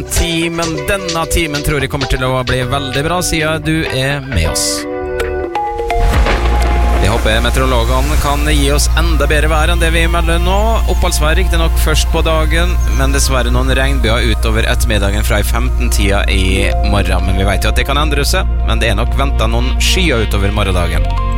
Men denne timen tror jeg kommer til å bli veldig bra, siden du med oss. Vi håper meteorologene kan gi oss enda bedre vær enn det vi melder nå. Oppholdsvær riktig nok først på dagen, men dessverre noen regnbyer utover ettermiddagen fra 15-tida i morgen. Men vi vet jo at det kan endre seg, men det nok ventet noen skyer utover morgendagen.